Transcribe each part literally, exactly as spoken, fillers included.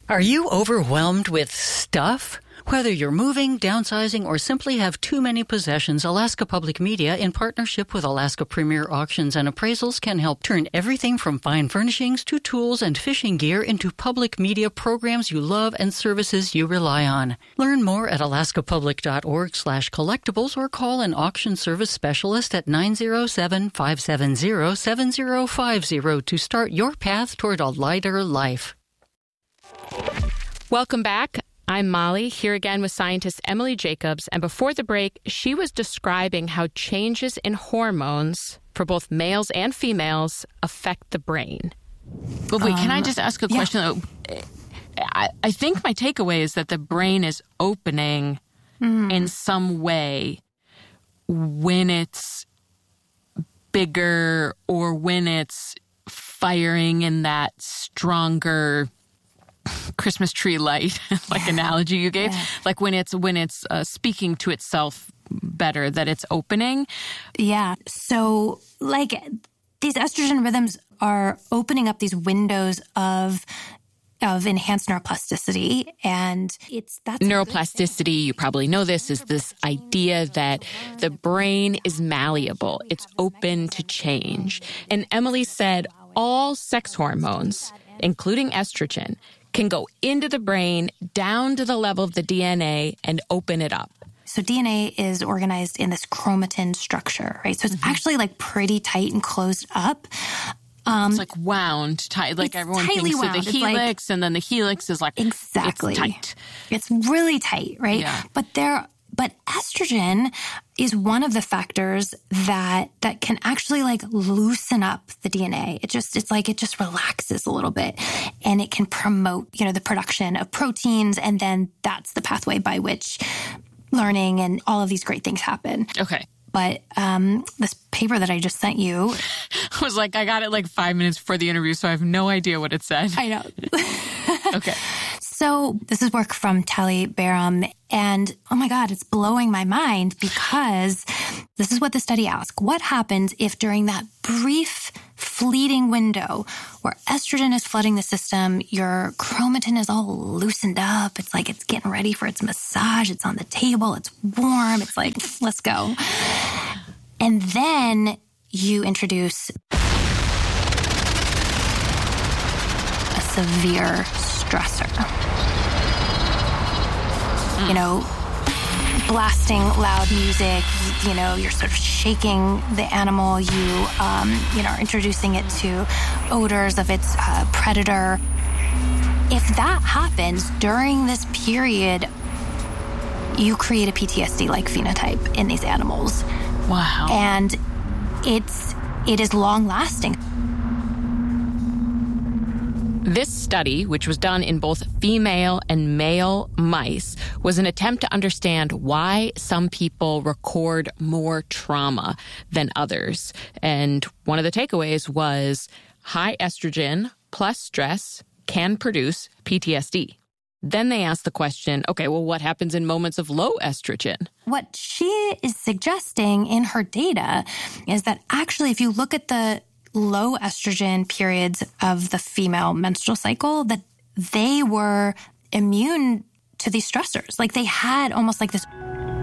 Are you overwhelmed with stuff? Whether you're moving, downsizing, or simply have too many possessions, Alaska Public Media, in partnership with Alaska Premier Auctions and Appraisals, can help turn everything from fine furnishings to tools and fishing gear into public media programs you love and services you rely on. Learn more at alaskapublic.org slash collectibles or call an auction service specialist at nine zero seven, five seven zero, seven zero five zero to start your path toward a lighter life. Welcome back. I'm Molly, here again with scientist Emily Jacobs, and before the break, she was describing how changes in hormones for both males and females affect the brain. But wait, um, can I just ask a question? Yeah. I, I think my takeaway is that the brain is opening mm. in some way when it's bigger or when it's firing in that stronger Christmas tree light, like analogy you gave, yeah. like when it's when it's uh, speaking to itself better, that it's opening. Yeah. So like these estrogen rhythms are opening up these windows of of enhanced neuroplasticity, and it's that's neuroplasticity. You probably know this is this idea that the brain is malleable. It's open to change. And Emily said all sex hormones, including estrogen, can go into the brain, down to the level of the D N A, and open it up. So D N A is organized in this chromatin structure, right? So it's mm-hmm. actually like pretty tight and closed up. Um, it's like wound tight, like everyone thinks wound. Of the helix, like, and then the helix is like exactly it's tight. It's really tight, right? Yeah. But there, but estrogen is one of the factors that that can actually like loosen up the D N A. It just it's like it just relaxes a little bit, and it can promote you know the production of proteins, and then that's the pathway by which learning and all of these great things happen. Okay. But um, this paper that I just sent you... I was like, I got it like five minutes before the interview, so I have no idea what it said. I know. Okay. So this is work from Tali Baram, and oh my God, it's blowing my mind because this is what the study asked. What happens if during that brief, fleeting window where estrogen is flooding the system, your chromatin is all loosened up, it's like it's getting ready for its massage, it's on the table, it's warm, it's like, let's go. And then you introduce a severe stressor. Mm. You know, blasting loud music, you know, you're sort of shaking the animal, you, um, you know, are introducing it to odors of its uh, predator. If that happens during this period, you create a P T S D-like phenotype in these animals. Wow. And it's, it is long-lasting. This study, which was done in both female and male mice, was an attempt to understand why some people record more trauma than others. And one of the takeaways was high estrogen plus stress can produce P T S D. Then they asked the question, okay, well, what happens in moments of low estrogen? What she is suggesting in her data is that actually, if you look at the low estrogen periods of the female menstrual cycle, that they were immune to these stressors. Like they had almost like this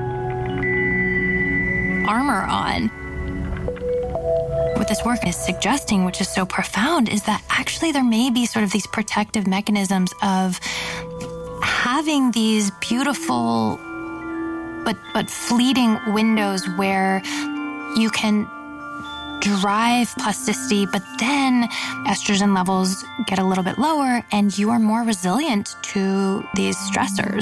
armor on. What this work is suggesting, which is so profound, is that actually there may be sort of these protective mechanisms of having these beautiful but but fleeting windows where you can drive plasticity, but then estrogen levels get a little bit lower and you are more resilient to these stressors.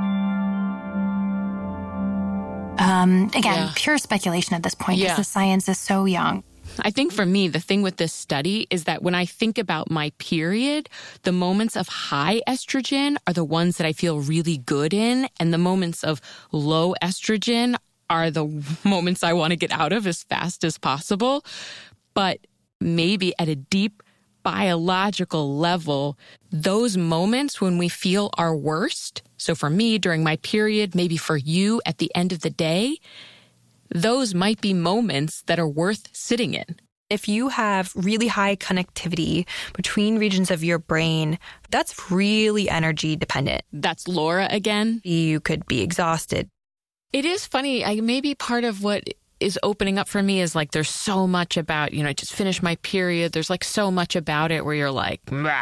Um, again, yeah. pure speculation at this point because yeah. the science is so young. I think for me, the thing with this study is that when I think about my period, the moments of high estrogen are the ones that I feel really good in, and the moments of low estrogen are the moments I want to get out of as fast as possible. But maybe at a deep biological level, those moments when we feel our worst, so for me during my period, maybe for you at the end of the day, those might be moments that are worth sitting in. If you have really high connectivity between regions of your brain, that's really energy dependent. That's Laura again. You could be exhausted. It is funny. I, maybe part of what is opening up for me is like there's so much about, you know, I just finished my period. There's like so much about it where you're like,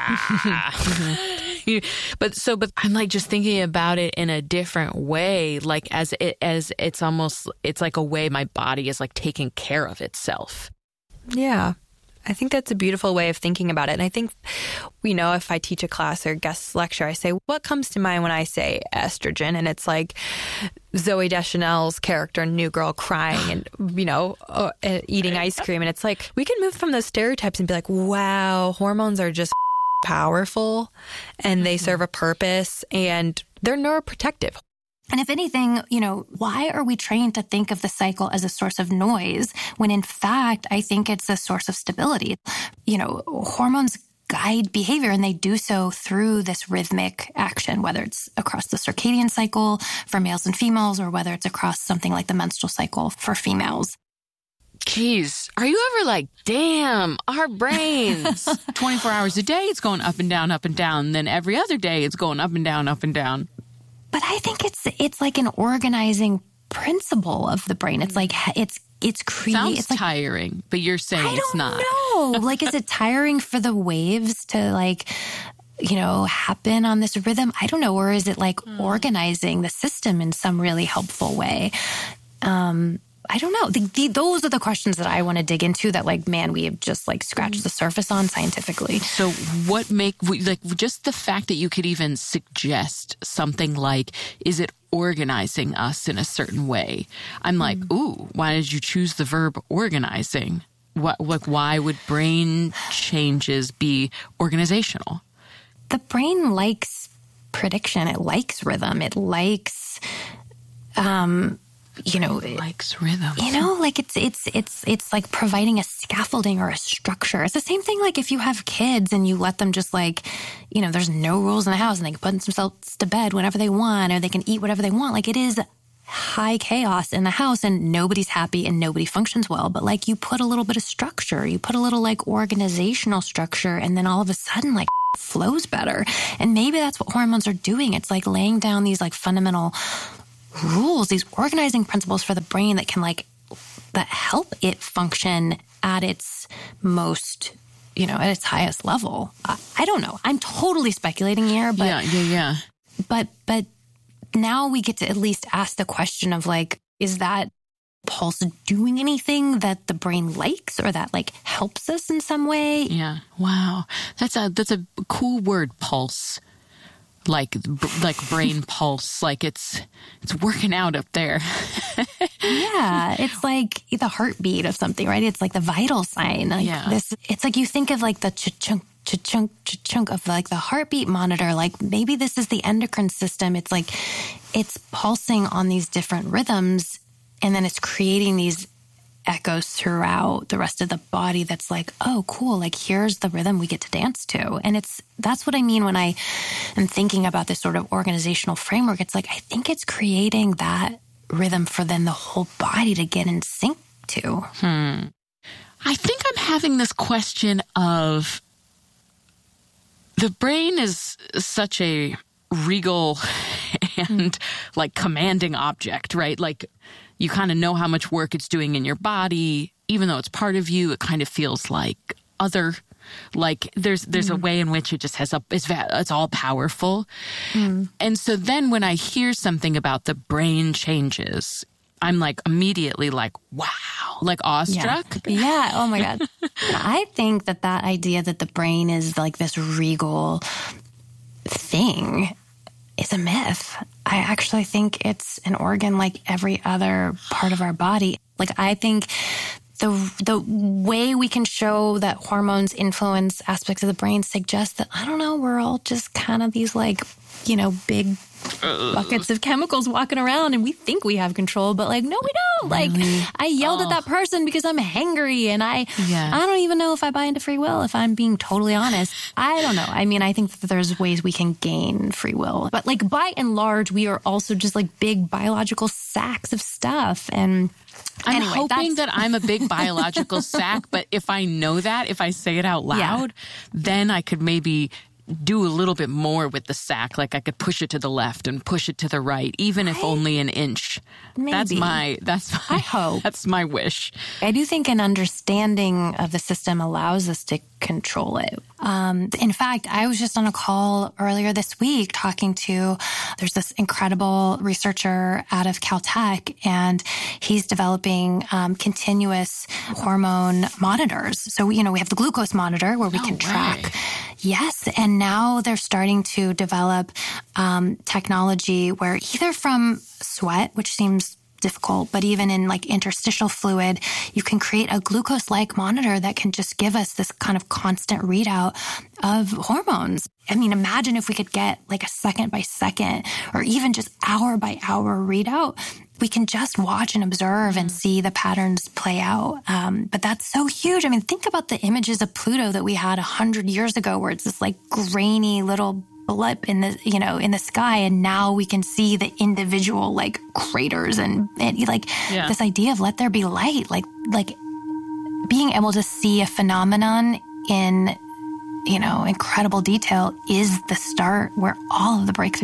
but so, but I'm like just thinking about it in a different way, like as it, as it's almost, it's like a way my body is like taking care of itself. Yeah. I think that's a beautiful way of thinking about it. And I think, you know, if I teach a class or guest lecture, I say, what comes to mind when I say estrogen? And it's like Zooey Deschanel's character, New Girl, crying and, you know, uh, eating ice cream. And it's like, we can move from those stereotypes and be like, wow, hormones are just powerful and they serve a purpose and they're neuroprotective. And if anything, you know, why are we trained to think of the cycle as a source of noise when in fact, I think it's a source of stability? You know, hormones guide behavior and they do so through this rhythmic action, whether it's across the circadian cycle for males and females or whether it's across something like the menstrual cycle for females. Geez, are you ever like, damn, our brains, twenty-four hours a day, it's going up and down, up and down. And then every other day, it's going up and down, up and down. But I think it's it's like an organizing principle of the brain. It's like it's it's creating. Sounds it's like, tiring, but you're saying I it's not. No, like is it tiring for the waves to like, you know, happen on this rhythm? I don't know. Or is it like mm. organizing the system in some really helpful way? Um, I don't know. The, the, those are the questions that I want to dig into that like, man, we have just like scratched the surface on scientifically. So what make, like just the fact that you could even suggest something like, is it organizing us in a certain way? I'm like, mm. ooh, why did you choose the verb organizing? What, like, why would brain changes be organizational? The brain likes prediction. It likes rhythm. It likes, um, you know, it likes rhythm. You know, like it's it's it's it's like providing a scaffolding or a structure. It's the same thing like if you have kids and you let them just like, you know, there's no rules in the house and they can put themselves to bed whenever they want or they can eat whatever they want. Like it is high chaos in the house and nobody's happy and nobody functions well. But like you put a little bit of structure, you put a little like organizational structure and then all of a sudden like flows better. And maybe that's what hormones are doing. It's like laying down these like fundamental rules, these organizing principles for the brain that can like, that help it function at its most, you know, at its highest level. I, I don't know. I'm totally speculating here, but yeah, yeah, yeah. But, but now we get to at least ask the question of like, is that pulse doing anything that the brain likes or that like helps us in some way? Yeah. Wow. That's a, that's a cool word, pulse. Like, like brain pulse, like it's, it's working out up there. Yeah. It's like the heartbeat of something, right? It's like the vital sign. Like yeah. This, it's like you think of like the cha-chunk, cha-chunk, cha-chunk of like the heartbeat monitor. Like maybe this is the endocrine system. It's like, it's pulsing on these different rhythms and then it's creating these echoes throughout the rest of the body that's like, oh, cool. Like here's the rhythm we get to dance to. And it's, that's what I mean when I am thinking about this sort of organizational framework. It's like, I think it's creating that rhythm for then the whole body to get in sync to. Hmm. I think I'm having this question of the brain is such a regal and like commanding object, right? Like, you kind of know how much work it's doing in your body. Even though it's part of you, it kind of feels like other. Like there's there's mm. a way in which it just has a, it's, it's all powerful. Mm. And so then when I hear something about the brain changes, I'm like immediately like, wow, like awestruck. Yeah. yeah. Oh my God. I think that that idea that the brain is like this regal thing is a myth. I actually think it's an organ like every other part of our body. Like I think the the way we can show that hormones influence aspects of the brain suggests that, I don't know, we're all just kind of these like you know, big buckets of chemicals walking around and we think we have control, but like, no, we don't. Like, Really? I yelled Oh. at that person because I'm hangry and I, Yeah. I don't even know if I buy into free will, if I'm being totally honest. I don't know. I mean, I think that there's ways we can gain free will, but like by and large, we are also just like big biological sacks of stuff. And I'm anyway, hoping that's- that I'm a big biological sack, but if I know that, if I say it out loud, then I could maybe do a little bit more with the sack. Like I could push it to the left and push it to the right, even if only an inch. That's Maybe. my, that's my, I hope. that's my wish. I do think an understanding of the system allows us to control it. Um, in fact, I was just on a call earlier this week talking to, there's this incredible researcher out of Caltech, and he's developing um, continuous hormone monitors. So, you know, we have the glucose monitor where we No can way. track. Yes. And now they're starting to develop um, technology where either from sweat, which seems difficult, but even in like interstitial fluid, you can create a glucose-like monitor that can just give us this kind of constant readout of hormones. I mean, imagine if we could get like a second by second or even just hour by hour readout. We can just watch and observe and see the patterns play out. Um, but that's so huge. I mean, think about the images of Pluto that we had a hundred years ago, where it's this like grainy little blip in the, you know, in the sky. And now we can see the individual like craters and, and like Yeah. this idea of let there be light, like, like being able to see a phenomenon in, you know, incredible detail is the start where all of the breakthroughs